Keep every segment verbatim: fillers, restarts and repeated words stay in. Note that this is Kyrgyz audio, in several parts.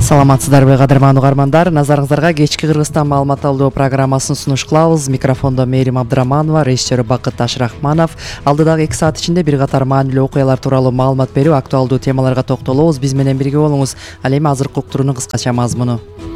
Саламатсыздарбы кадырман угармандар, назарыңыздарга кечки Кыргызстан маалымат алуу программасын сунуш кылабыз. Микрофондо Мээрим Абдыраманова, режиссер Бакыт Ашрахманов. Алдыдагы эки саат ичинде бир катар маанилүү окуялар тууралуу маалымат берип, актуалдуу темаларга токтолобуз. Биз менен бирге болуңуз. Ал эми азыркы уктуруунун кыскача мазмуну.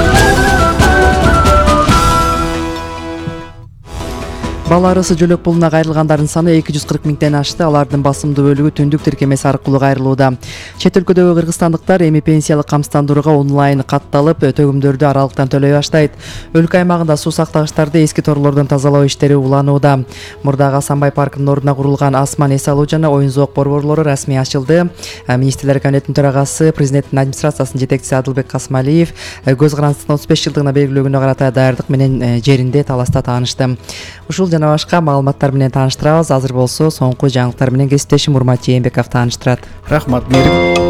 Бала арысы жөлөк пулуна кайрылгандардын саны эки жүз кырк миңден ашты. Алардын басымдуу бөлүгү түндүк тиркемеси аркылуу кайрылууда. Чет өлкөдөгү кыргызстандыктар эми пенсиялык камсыздандырууга онлайн катталып, төгүмдөрдү аралыктан төлөй баштайт. Өлкө аймагында суу сактагычтарды эски торлордон тазалоо иштери уланууда. Мурдагы Асанбай паркынын ордуна курулган Асман эс алуу жана оюн зоок борборлору расмий ачылды. Министрлер кабинетинин төрагасы, президенттин администрациясынын жетекчиси Адылбек Касмалиев көз карандысынын отуз беш жылдыгына белгилөөгүнө карата даярдык менен жеринде таласта таанышты. Ушул жана башка маалыматтар менен тааныштырабыз. Азыр болсо соңку жаңылыктар менен кесиптешим Урмат Жээнбеков тааныштырат. Рахмат, Мээрим.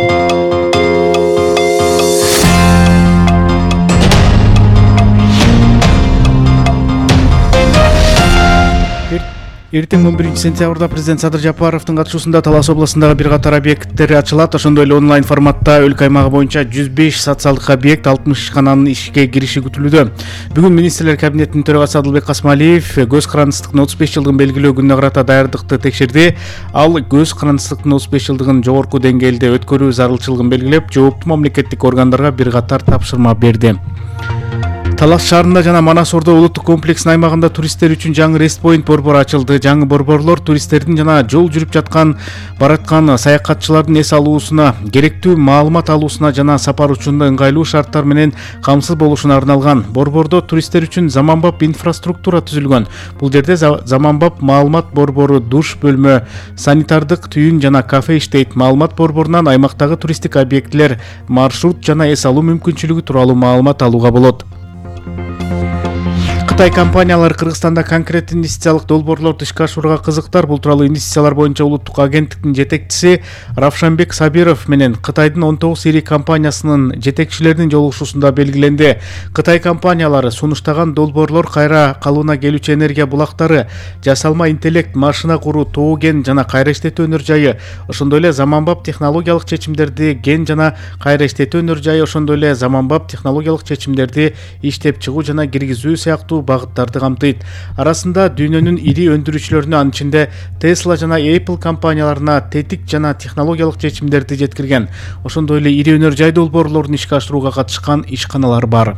Эртең он биринчи сентябрда президент Садыр Жапаровдун катышуусунда Талас областындагы бир катар объекттер ачылат. Ошондой эле онлайн форматта өлкө аймагы боюнча жүз беш социалдык объект, алтымыш ишкананын ишке кириши күтүлүүдө. Бүгүн министрлер кабинетинин төрагасы Адылбек Касмалиев көз карандысыздыктын отуз беш жылдыгын белгилөө күнүнө карата даярдыкты текшерди. Ал көз карандысыздыктын отуз беш жылдыгын жогорку деңгээлде өткөрүү зарылчылыгын белгилеп, жооптуу мамлекеттик органдарга бир катар тапшырма берди. Талас шаарында жана Манас Ордо улуттук комплексинин аймагында туристтер үчүн жаңы рест-поинт борбору ачылды. Жаңы борборлор туристтердин жана жол жүрүп жаткан бараткан саякатчылардын эс алуусуна, керектүү маалымат алуусуна жана сапар учурунда ыңгайлуу шарттар менен камсыз болушуна арналган. Борбордо туристтер үчүн заманбап инфраструктура түзүлгөн. Бул жерде заманбап маалымат борбору, душ бөлмө, санитардык түйүн жана кафе иштейт. Маалымат борборунан аймактагы туристтик объектилер, маршрут жана эс алуу мүмкүнчүлүгү тууралуу маалымат алууга болот. Кытай компаниялары Кыргызстанда конкреттүү инвестициялык долбоорлорду ишке ашырууга кызыктар. Бул тууралуу инвестициялар боюнча улуттук агенттиктин жетекчиси Равшанбек Сабиров менен Кытайдын он тогуз ири компаниясынын жетекчилеринин жолугушуусунда белгиленди. Кытай компаниялары сунуштаган долбоорлор кайра калыбына келүүчү энергия булактары, жасалма интеллект, машина куруу, тоо кен жана кайра иштетүү өнөр жайы, ошондой эле заманбап технологиялык чечимдерди, кен жана кайра иштетүү өнөр жайы, ошондой эле заманбап технологиялык чечимдерди иштеп чыгуу жана киргизүү сыяктуу багыттарды камтыйт. Арасында дүйнөнүн ири өндүрүүчүлөрүнө, анын ичинде Tesla жана Apple компанияларына тетик жана технологиялык чечимдерди жеткирген. Ошондой эле ири өнөр жай долбоорлорун ишке ашырууга катышкан ишканалар бар.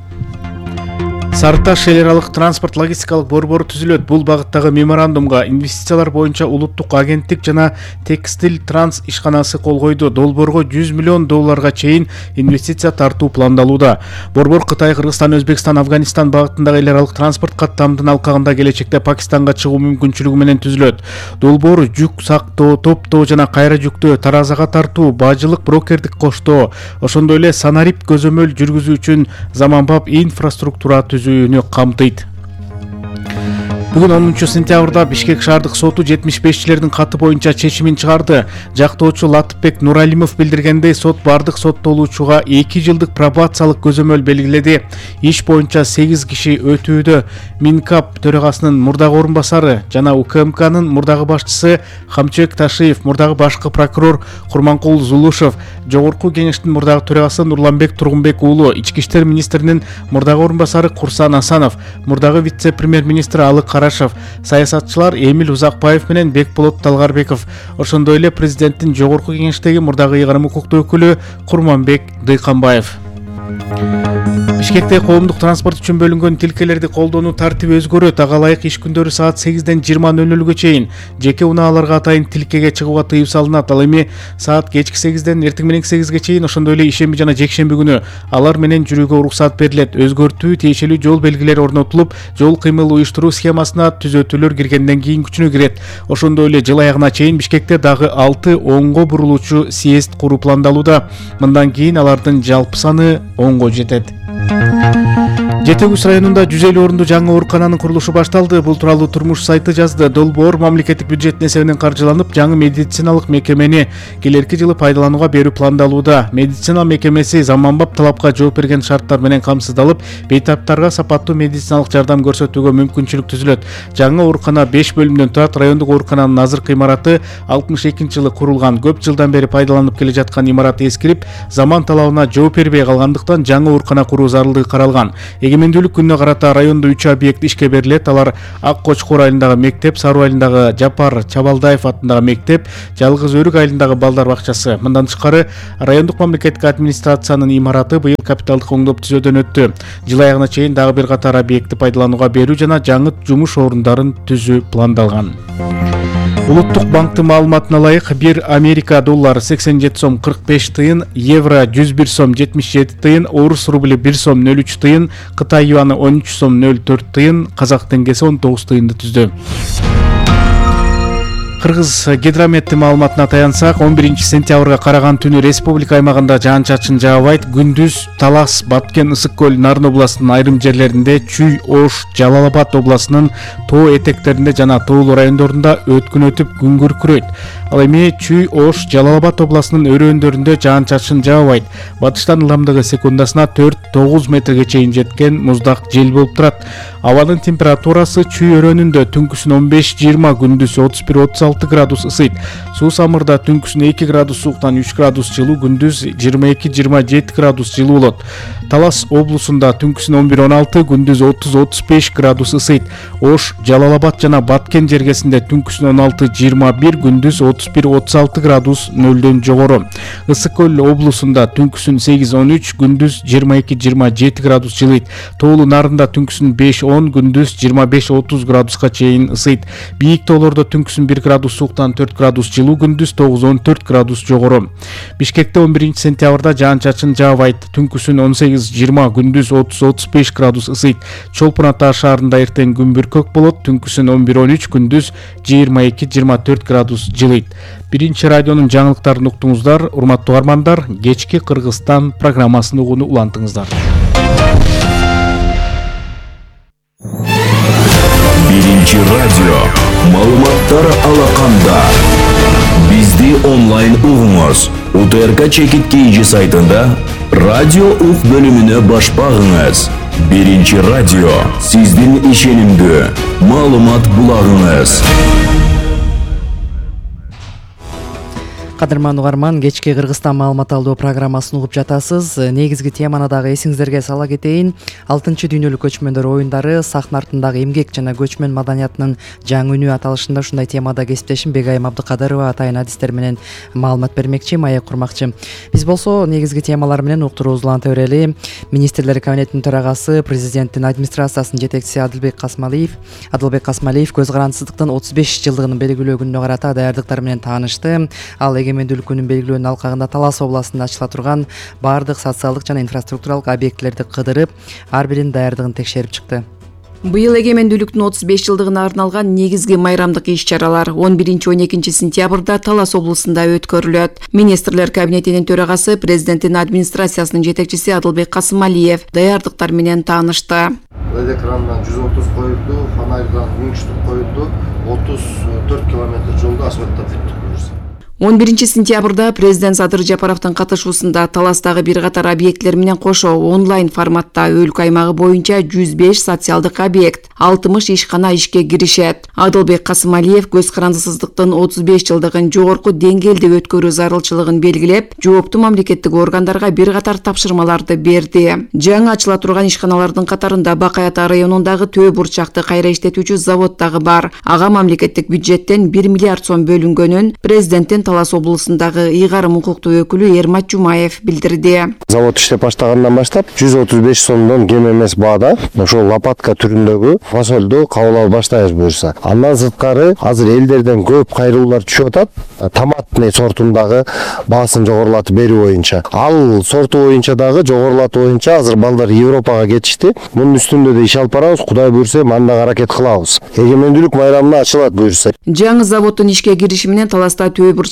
Сары Таш эл аралык транспорт логистикалык борбору түзүлөт. Бул багыттагы меморандумга инвестициялар боюнча улуттук агенттик жана Текстиль Транс ишканасы кол койду. Долбоорго жүз миллион долларга чейин инвестиция тартуу пландалууда. Борбор Кытай, Кыргызстан, Өзбекстан, Афганистан багытындагы эл аралык транспорт каттамдын алкагында келечекте Пакистанга чыгуу мүмкүнчүлүгү менен түзүлөт. Долбоор жүк сактоо, топтоо жана кайра жүктөө, таразага тартуу, бажылык, брокердик коштоо, ошондой эле санарип көзөмөл жүргүзүү үчүн заманбап инфраструктура түзүүнү камтыйт. Бүгүн онунчу сентябрда Бишкек шаардык соту жетимиш бешчилердин каты боюнча чечимин чыгарды. Жактоочу Латыпбек Нуралимов билдиргендей, сот бардык соттолуучуга эки жылдык пробациялык көзөмөл белгиледи. Иш боюнча сегиз киши өтүүдө. Минкап төрагасынын мурдагы орун басары жана УКМКнын мурдагы башчысы Хамчыбек Ташиев, мурдагы башкы прокурор Курманкул Зулушев, жогорку кеңештин мурдагы төрагасы Нурланбек Тургунбек уулу, ички иштер министринин мурдагы орун басары Курсан Асанов, мурдагы вице-премьер-министр Алы Карашев, саясатчылар Эмил Узакбаев менен Бекболот Талгарбеков, ошондой эле президенттин жогорку кеңештеги мурдагы ыйгарым укуктуу өкүлү Курманбек Дыйканбаев. Бишкекте коомдук транспорт үчүн бөлүнгөн тилкелерди колдонуу тартиби өзгөрөт. Ага ылайык иш күндөрү саат сегизден жыйырма нөл нөлгө чейин жеке унааларга атайын тилкеге чыгууга тыюу салынат. Ал эми саат кечки сегизден эртең мененки сегизге чейин, ошондой эле ишемби жана жекшемби күнү алар менен жүрүүгө уруксат берилет. Өзгөртүү тиешелүү жол белгилери орнотулуп, жол кыймыл уюштуруу схемасына түзөтүүлөр киргенден кийин күчүнө кирет. Ошондой эле жыл аягына чейин Бишкекте дагы алты оңго бурулуучу съезд куруу пландалууда. Мындан кийин алардын жалпы саны онго жетет. Жети Үз районунда жүз элүү орунду жаңы оорукананын курулушу башталды. Бул тууралуу Турмуш сайты жазды. Долбоор мамлекеттик бюджеттин эсебинен каржыланып, жаңы медициналык мекемени келерки жылы пайдаланууга берүү пландалууда. Медицина мекемеси заманбап талапка жооп берген шарттар менен камсыздалып, бейтаптарга сапаттуу медициналык жардам көрсөтүүгө мүмкүнчүлүк түзүлөт. Жаңы оорукана беш бөлүмдөн турат. Райондук оорукананын азыркы имараты алтымыш экинчи жылы курулган. Көп жылдан бери пайдаланып келе жаткан имарат эскирип, заман талабына жооп бербей калгандыктан жаңы оорукана куруу зарылдыгы каралган. Эгемендүүлүк күнүнө карата райондо үч объект ишке берилет. Алар Ак Кочкор айылындагы мектеп, Сару айылындагы Жапар Чабалдаев атындагы мектеп, Жалгыз Өрүк айылындагы балдар бакчасы. Мындан тышкары райондук мамлекеттик администрациянын имараты быйыл капиталдык оңдоп түзөөдөн өттү. Жыл аягына чейин дагы бир катар объектти пайдаланууга берүү жана жаңы жумуш орундарын түзүү пландалган. Улуттук банктын маалыматына ылайык, бир Америка доллары сексен жети сом кырк беш тыйын, евро жүз бир сом жетимиш жети тыйын, орус рубли бир сом нөл үч тыйын, Кытай юаны он үч сом нөл төрт тыйын, казак теңгеси он тогуз тыйынды түздү. Кыргыз гидрометтин маалыматына таянсак, он биринчи сентябрга караган түнү республика аймагында жаан-чачын жаабайт. Күндүз Талас, Баткен, Ысык көл, Нарын областынын айрым жерлеринде, Чүй, Ош, Жалал Абад областынын тоо этектеринде жана тоолуу райондорунда өткүн өтүп күн күркүрөйт. Ал эми Чүй, Ош, Жалал Абад областынын өрөөндөрүндө жаан-чачын жаабайт. Батыштан ылдамдыгы секундасына төрт тогуз метрге чейин жеткен муздак жел болуп турат. Абанын температурасы Чүй өрөөнүндө түнкүсүн он беш жыйырма, күндүз отуз бир отуз алты градус ысыйт. Суу самырда түнкүсүн эки градус сууктан үч градус жылуу, күндүз жыйырма эки жыйырма жети градус жылуу болот. Талас облусунда түнкүсүн он бир он алты, күндүз отуз отуз беш градус ысыйт. Ош, Жалал Абад жана Баткен жергесинде түнкүсүн он алты жыйырма бир, күндүз отуз бир отуз алты градус нөлдөн жогору. Ысык көл облусунда түнкүсүн сегиз он үч, күндүз жыйырма эки жыйырма жети градус жылыйт. Тоолуу Нарында түнкүсүн беш он, күндүз жыйырма беш отуз градуска чейин ысыйт. Бийик тоолордо түнкүсүн бир градус сууктан төрт градус жылуу, күндүз тогуз он төрт градус жогору. Бишкекте он биринчи сентябрда жаан-чачын жаабайт. Түнкүсүн он сегиз жыйырма, күндүз отуз отуз беш градус ысыйт. Чолпон Ата шаарында эртең күн бүркөк болот. Түнкүсүн он бир он үч, күндүз жыйырма эки жыйырма төрт градус жылыйт. Биринчи радионун жаңылыктарын уктуңуздар. Урматтуу угармандар, кечки Кыргызстан программасын угууну улантыңыздар. Биринчи радио маалыматтар алаканда. Бизди онлайн угуңуз. УТРК Чекит Кейжи сайтында радио ук бөлүмүнө баш багыңыз. Биринчи радио сиздин ишенимдүү маалымат булагыңыз. Кадырман угарман, кечки Кыргызстан маалымат алуу программасын угуп жатасыз. Негизги теманы дагы эсиңиздерге сала кетейин. алтынчы дүйнөлүк көчмөндөр оюндары сахна артындагы эмгек жана көчмөн маданиятынын жаңы үнү аталышында ушундай темада кесиптешим Бегайым Абдыкадырова атайын адистер менен маалымат бермекчи, маек курмакчы. Биз болсо негизги темалар менен уктуруубузду уланта берели. Министрлер кабинетинин төрагасы, президенттин администрациясынын жетекчиси Адылбек Касмалиев, Адылбек Касмалиев көз карандысыздыктын отуз беш жылдыгын белгилөө күнүнө карата даярдыктар менен таанышты. Ал эгемендүүлүк күнүн белгилөөнүн алкагында Талас областында ачыла турган баардык социалдык жана инфраструктуралык объектилерди кыдырып, ар биринин даярдыгын текшерип чыкты. Быйыл эгемендүүлүктүн отуз беш жылдыгына арналган негизги майрамдык иш-чаралар он биринчи он экинчи сентябрда Талас облусунда өткөрүлөт. Министрлер кабинетинин төрагасы, президенттин администрациясынын жетекчиси Адылбек Касымалиев даярдыктар менен таанышты. эл и ди экранынан жүз отуз коюлду, фонарьдан миң штук коюлду, отуз төрт километр жолду асфальттап бүттүк буюрса. он биринчи сентябрда президент Садыр Жапаровдун катышуусунда Таластагы бир катар объектлер менен кошо онлайн форматта өлкө аймагы боюнча жүз беш социалдык объект, алтымыш ишкана ишке киришет. Адылбек Касымалиев көз карандысыздыктын отуз беш жылдыгын жогорку деңгээлде өткөрүү зарылчылыгын белгилеп, жооптуу мамлекеттик органдарга бир катар тапшырмаларды берди. Жаңы ачыла турган ишканалардын катарында Бакай Ата районундагы Төө бурчакты кайра иштетүүчү завод дагы бар. Ага мамлекеттик бюджеттен бир миллиард сом бөлүнгөнүн президенттин Талас облусундагы ыйгарым укуктуу өкүлү Эрмат Жумаев билдирди. Завод иштеп баштагандан баштап жүз отуз беш сомдон кем эмес баада ошол лопатка түрүндөгү фасолду кабыл алып баштайбыз буюрса. Андан сырткары азыр элдерден көп кайрылуулар түшүп атат. Томатный сортундагы баасын жогорулатып берүү боюнча. Ал сорту боюнча дагы жогорулатуу боюнча азыр балдар Европага кетишти. Мунун үстүндө да иш алып барабыз. Кудай буйрса, мында аракет кылабыз. Эгемендүүлүк майрамына ачылат буюрса. Жаңы заводдун ишке кириши менен Таласта Төө бурчак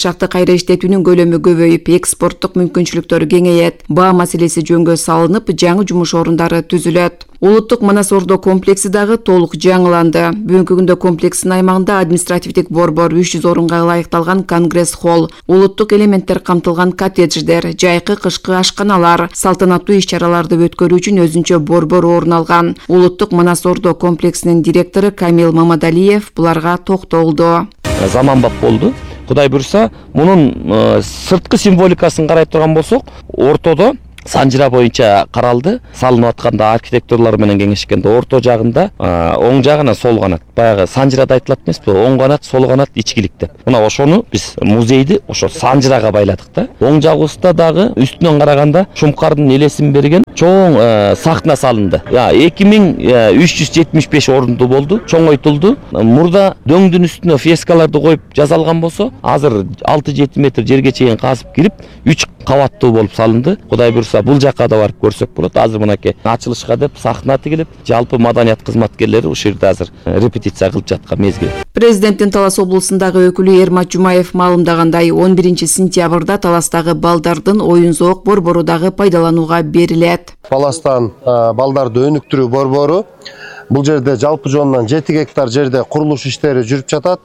бычакты кайра иштетүүнүн көлөмү көбөйүп, экспорттук мүмкүнчүлүктөрү кеңейет. Баа маселеси жөнгө салынып, жаңы жумуш орундары түзүлөт. Улуттук Манас Ордо комплекси дагы толук жаңыланды. Бүгүнкү күндө комплекстин аймагында административдик борбор, үч жүз орунга ылайыкталган конгресс холл, улуттук элементтер камтылган коттедждер, жайкы кышкы ашканалар, салтанаттуу иш-чараларды өткөрүү үчүн өзүнчө борбор орун алган. Улуттук Манас Ордо комплексинин директору Камил Мамадалиев буларга токтолду. Заманбап болду. Кудай буйрса, мунун сырткы символикасын карай турган болсок, ортодо санжыра боюнча каралды. Салынып атканда архитекторлор менен кеңешкенде орто жагында оң жагына сол канат. Баягы санжырада айтылат эмеспи? Оң канат, сол канат ичкилик деп. Мына ошону биз музейди ошо санжырага байладык да. Оң жагыбызда дагы үстүнөн караганда Шумкардын элесин берген чоң сахна салынды. Я эки миң үч жүз жетимиш беш орунду болду, чоңойтулду. Мурда дөңдүн үстүнө фрескаларды коюп жасалган болсо, азыр алты жети метр жерге чейин казып кирип, үч кабаттуу болуп салынды. Кудай буйрса, бул жакка да барып көрсөк болот. Азыр мынакей ачылышка деп сахна тигилип, жалпы маданият кызматкерлери ушул жерде азыр репетиция кылып жаткан мезгил. Президенттин Талас облусундагы өкүлү Эрмат Жумаев маалымдагандай, он биринчи сентябрда Таластагы балдардын оюн зоок борбору дагы пайдаланууга берилет. Таластан балдарды өнүктүрүү борбору бул жерде жалпы жонунан жети гектар жерде курулуш иштери жүрүп жатат.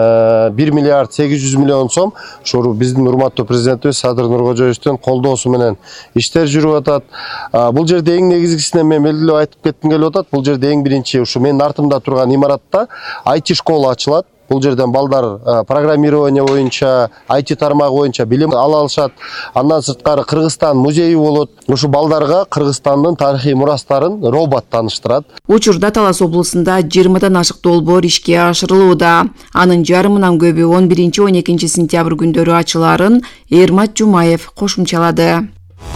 бир миллиард сегиз жүз миллион сом ошо биздин урматтуу президентибиз Садыр Нуркожоевдун колдоосу менен иштер жүрүп атат. Бул жерде эң негизгисинен мен белгилеп айтып кетким келип атат. Бул жерде эң биринчи ушу менин артымда турган имаратта ай ти школа ачылат. Бул жерден балдар программирование боюнча, ай ти тармагы боюнча билим ала алышат. Андан сырткары Кыргызстан музейи болот. Ушу балдарга Кыргызстандын тарыхый мурастарын робот тааныштырат. Учурда Талас облусунда жыйырмадан ашык долбоор ишке ашырылууда. Анын жарымынан көбү он биринчи он экинчи сентябрь күндөрү ачыларын Эрмат Жумаев кошумчалады.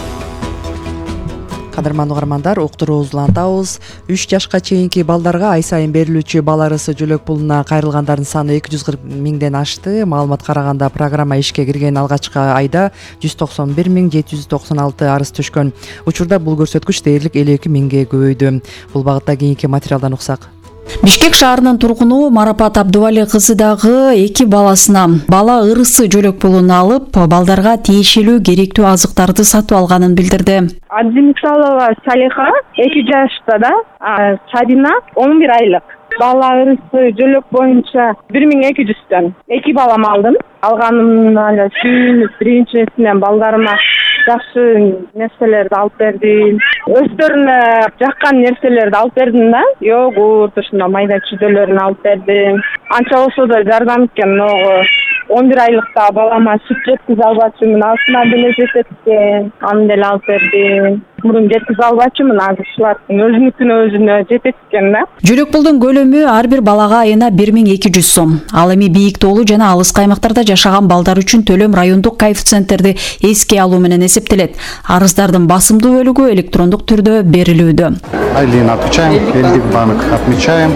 Кадырман угармандар, уктуруубузду улантабыз. үч жашка чейинки балдарга ай сайын берилүүчү бала арысы жөлөк пулуна кайрылгандардын саны эки жүз кырк миңден ашты. Маалымат караганда программа ишке кирген алгачкы айда жүз токсон бир миң жети жүз токсон алты арыз түшкөн. Учурда бул көрсөткүч дээрлик элүү эки миңге көбөйдү. Бул багытта кийинки материалдан уксак. Бишкек шаарынын тургуну Марапат Абдували кызы дагы эки баласына бала ырысы жөлөк пулун алып, балдарга тиешелүү керектүү азыктарды сатып алганын билдирди. Адзимиксалова Салиха эки жашта да, Садина он бир айлык. Бала ырысы жөлөк боюнча бир миң эки жүздөн эки балам алдым. Алганымдан эле сүйүнүп, биринчисинен балдарыма жакшы нерселерди алып бердим. Өздөрүнө жаккан нерселерди алып бердим да. Йогурт, ушундай майда чүйдөлөрүн алып бердим. Анча болсо да жардам эткен. он бир айлыкта балама сүт жеткизе албачумун, алтына деле жетет экен. Аны деле алып бердим. Мурун жеткизе албачумун, азыр ушулардын өзүнүкүнө өзүнө жетет экен да. Жөлөк пулдун көлөмү ар бир балага айына бир миң эки жүз сом. Ал эми бийик тоолуу жана алыс каймактарда жашаган балдар үчүн төлөм райондук коэффициенттерди эске алуу менен эсептелет. Арыздардын басымдуу бөлүгү электрондук түрдө берилүүдө. Айлин отвечаем, Элдик банк отмечаем,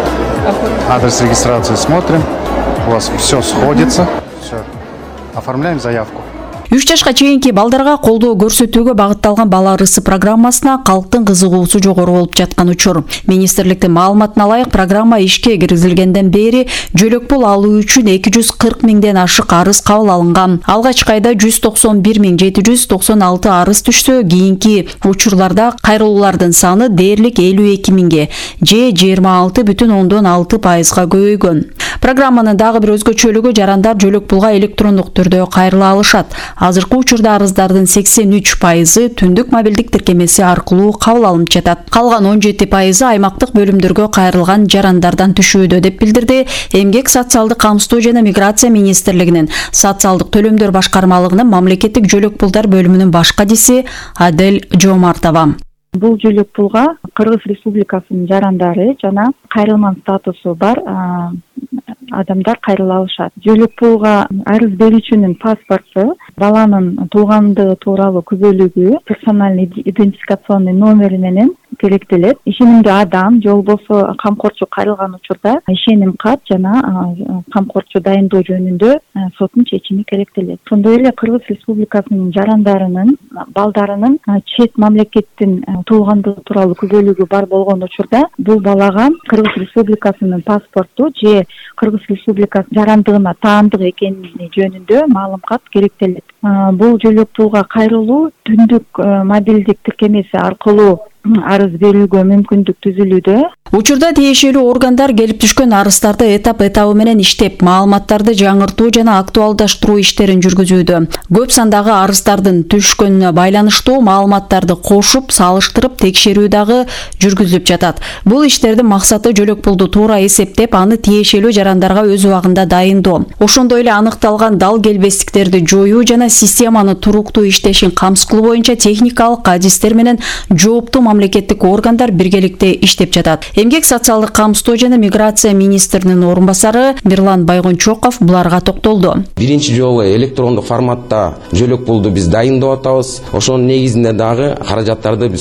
адрес регистрации смотрим, у вас все сходится, все, оформляем заявку. үч жашка чейинки балдарга колдоо көрсөтүүгө багытталган бала ырысы программасына калктын кызыгуусу жогору болуп жаткан учур. Министрликтин маалыматына ылайык, программа ишке киргизилгенден бери жөлөк пул алуу үчүн эки жүз кырк миңден ашык арыз кабыл алынган. Алгачкы айда жүз токсон бир миң жети жүз токсон алты арыз түшсө, кийинки учурларда кайрылуулардын саны дээрлик элүү эки миңге же жыйырма алты бүтүн ондон алты пайызга көбөйгөн. Программанын дагы бир өзгөчөлүгү, жарандар жөлөк пулга электрондук түрдө кайрыла алышат. Азыркы учурда арыздардын сексен үч пайызы түндүк мобилдик тиркемеси аркылуу кабыл алынып жатат. Калган он жети пайызы аймактык бөлүмдөргө кайрылган жарандардан түшүүдө деп билдирди Эмгек социалдык камсыздоо жана миграция министрлигинин социалдык төлөмдөр башкармалыгынын мамлекеттик жөлөк пулдар бөлүмүнүн баш кадиси Адель Жомартова. Бул жөлөк пулга Кыргыз Республикасынын жарандары жана кайрылман статусу бар адамдар кайрыла алышат. Жөлөк пулга арыз берүүчүнүн паспорту, баланын туулгандыгы тууралуу күбөлүгү, персональный идентификационный номери менен керектелет. Ишенимдүү адам же болбосо камкорчу кайрылган учурда ишеним кат жана камкорчу дайындоо жөнүндө соттун чечими керектелет. Ошондой эле Кыргыз Республикасынын жарандарынын балдарынын чет мамлекеттин туулгандыгы тууралуу күбөлүгү бар болгон учурда бул балага Кыргыз Республикасынын паспорту же Кыргыз Республикасынын жарандыгына таандык экени жөнүндө маалымат керектелет. Бул жөлөк пулга кайрылуу түндүк мобилдик тиркемеси аркылуу арыз берүүгө мүмкүндүк түзүлүүдө. Учурда тиешелүү органдар келип түшкөн арыздарды этап этабы менен иштеп, маалыматтарды жаңыртуу жана актуалдаштыруу иштерин жүргүзүүдө. Көп сандагы арыздардын түшкөнүнө байланыштуу маалыматтарды кошуп, салыштырып текшерүү дагы жүргүзүлүп жатат. Бул иштердин максаты жөлөк пулду туура эсептеп, аны тиешелүү жарандарга өз убагында дайындоо. Ошондой эле аныкталган дал келбестиктерди жоюу жана системаны туруктуу иштешин камсыз кылуу боюнча техникалык адистер менен жооптуу мамлекеттик органдар биргеликте иштеп жатат. Эмгек социалдык камсыздоо жана миграция министринин орун басары Мирлан Байгончоков буларга токтолду. Биринчи жолу электрондук форматта жөлөк пулду биз дайындап атабыз. Ошонун негизинде дагы каражаттарды биз